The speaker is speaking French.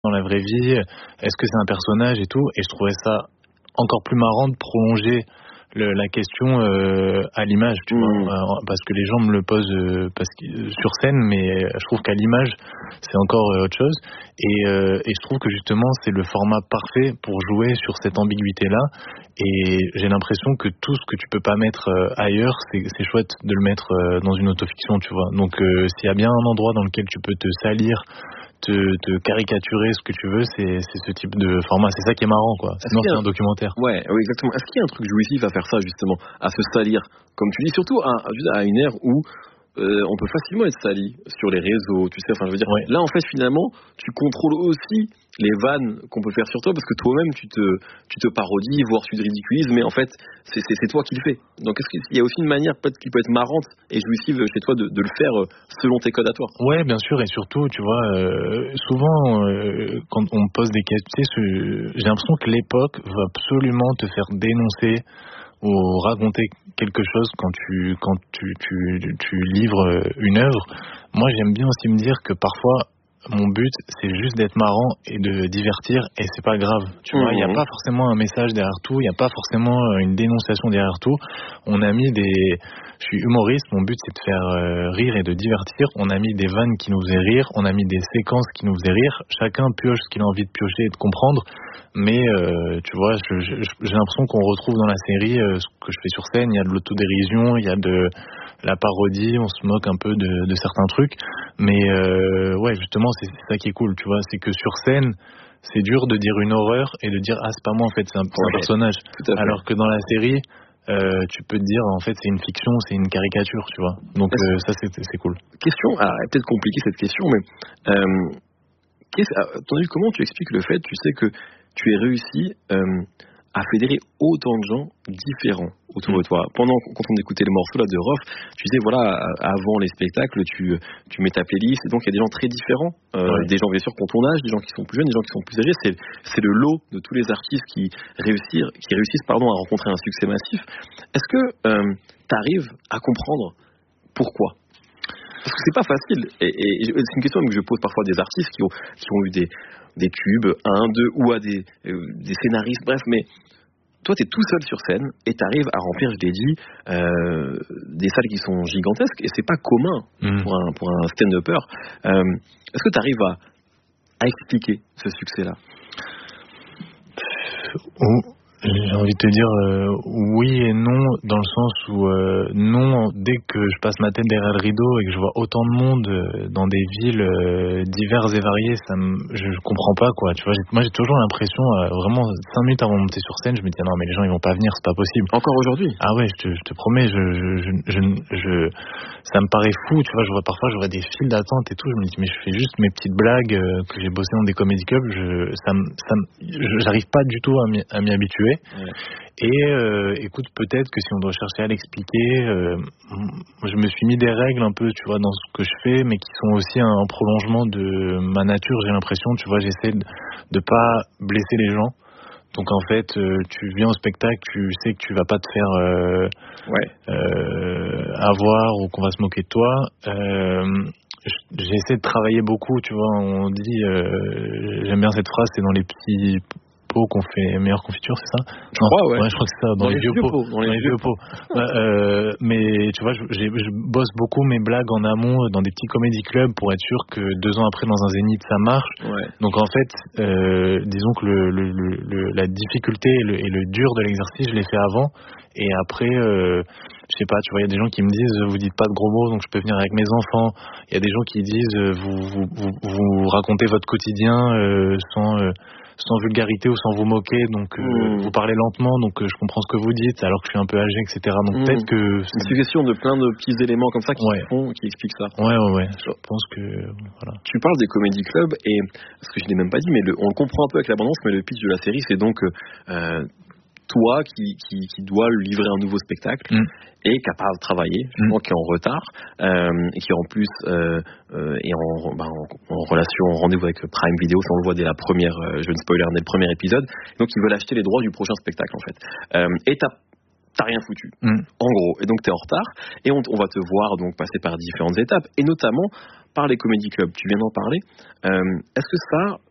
dans la vraie vie? Est-ce que c'est un personnage et tout? Et je trouvais ça encore plus marrant de prolonger la question à l'image, tu vois, parce que les gens me le posent sur scène, mais je trouve qu'à l'image c'est encore autre chose. Et je trouve que justement c'est le format parfait pour jouer sur cette ambiguïté là. Et j'ai l'impression que tout ce que tu peux pas mettre ailleurs, c'est chouette de le mettre dans une autofiction, tu vois. Donc s'il y a bien un endroit dans lequel tu peux te salir, te caricaturer ce que tu veux, c'est ce type de format. C'est ça qui est marrant, quoi. Sinon, c'est un documentaire. Ouais, oui, exactement. Est-ce qu'il y a un truc jouissif à faire ça, justement, à se salir, comme tu dis, surtout à une ère où on peut facilement être sali sur les réseaux, tu sais, enfin, je veux dire, là, en fait, finalement, tu contrôles aussi les vannes qu'on peut faire sur toi, parce que toi-même, tu te parodies, voire tu te ridiculises, mais en fait, c'est toi qui le fais. Donc, est-ce qu'il y a aussi une manière peut-être qui peut être marrante et jouissive chez toi de le faire selon tes codes à toi? Ouais, bien sûr, et surtout, tu vois, souvent, quand on me pose des questions, tu sais, j'ai l'impression que l'époque va absolument te faire dénoncer ou raconter quelque chose quand tu livres une œuvre. Moi, j'aime bien aussi me dire que parfois, mon but, c'est juste d'être marrant et de divertir, et c'est pas grave. Tu vois, il n'y a pas forcément un message derrière tout, il n'y a pas forcément une dénonciation derrière tout. On a mis je suis humoriste, mon but c'est de faire rire et de divertir. On a mis des vannes qui nous faisaient rire, on a mis des séquences qui nous faisaient rire. Chacun pioche ce qu'il a envie de piocher et de comprendre. Mais tu vois, j'ai l'impression qu'on retrouve dans la série ce que je fais sur scène. Il y a de l'autodérision, il y a de la parodie, on se moque un peu de certains trucs. Mais ouais, justement, c'est ça qui est cool, tu vois. C'est que sur scène, c'est dur de dire une horreur et de dire ah c'est pas moi en fait, c'est un personnage. Alors que dans la série, tu peux te dire en fait c'est une fiction, c'est une caricature, tu vois. Donc ça c'est cool. Question, alors elle est peut-être compliquée cette question, mais comment tu expliques le fait, tu sais, que tu aies réussi à fédérer autant de gens différents autour de toi? Quand on écoutait les morceaux là de Rof, tu disais voilà, avant les spectacles, tu mets ta playlist, et donc il y a des gens très différents, des gens bien sûr qui ont ton âge, des gens qui sont plus jeunes, des gens qui sont plus âgés. C'est le lot de tous les artistes qui réussissent à rencontrer un succès massif. Est-ce que tu arrives à comprendre pourquoi? Parce que c'est pas facile, et c'est une question que je pose parfois à des artistes qui ont eu des tubes, un, deux, ou à des scénaristes, bref, mais toi t'es tout seul sur scène et t'arrives à remplir, je l'ai dit, des salles qui sont gigantesques, et c'est pas commun pour un stand-upper. Est-ce que t'arrives à expliquer ce succès-là? J'ai envie de te dire oui et non, dans le sens où non, dès que je passe ma tête derrière le rideau et que je vois autant de monde dans des villes diverses et variées, je comprends pas, quoi. Tu vois, moi j'ai toujours l'impression, vraiment 5 minutes avant de monter sur scène, je me dis non mais les gens ils vont pas venir, c'est pas possible. Encore aujourd'hui? Ah ouais, je te promets, ça me paraît fou, tu vois. Parfois je vois des files d'attente et tout, je me dis mais je fais juste mes petites blagues que j'ai bossé dans des comedy clubs, j'arrive pas du tout à m'y habituer. Et écoute, peut-être que si on doit chercher à l'expliquer, je me suis mis des règles un peu, tu vois, dans ce que je fais, mais qui sont aussi un prolongement de ma nature, j'ai l'impression, tu vois. J'essaie de pas blesser les gens. Donc en fait, tu viens au spectacle, tu sais que tu vas pas te faire avoir, ou qu'on va se moquer de toi. J'essaie de travailler beaucoup, tu vois. On dit, j'aime bien cette phrase, c'est dans les petits pots qu'on fait meilleure confiture, c'est ça? Je crois, ouais. Je crois que c'est ça, dans les vieux pots. Dans les vieux pots. Mais tu vois, je bosse beaucoup mes blagues en amont dans des petits comédie clubs pour être sûr que 2 ans après dans un zénith ça marche. Donc en fait, disons que la difficulté et le dur de l'exercice, je l'ai fait avant, et après je sais pas, tu vois, il y a des gens qui me disent vous dites pas de gros mots donc je peux venir avec mes enfants. Il y a des gens qui disent vous racontez votre quotidien sans vulgarité ou sans vous moquer, donc vous parlez lentement, donc je comprends ce que vous dites alors que je suis un peu âgé, etc. Donc peut-être que c'est une question de plein de petits éléments comme ça qui expliquent ça. Ouais, je pense que voilà. Tu parles des comédie clubs, et parce que je l'ai même pas dit, mais on le comprend un peu avec l'abondance, mais le pitch de la série, c'est donc toi qui dois livrer un nouveau spectacle et qui n'a pas travaillé, justement, qui est en retard, et qui en plus est en relation, en rendez-vous avec Prime Video, ça on le voit dès la première, je ne spoiler, dès le premier épisode. Donc ils veulent acheter les droits du prochain spectacle en fait. Et t'as rien foutu, en gros, et donc t'es en retard, et on va te voir donc passer par différentes étapes, et notamment par les comédie clubs. Tu viens d'en parler. Est-ce que ça,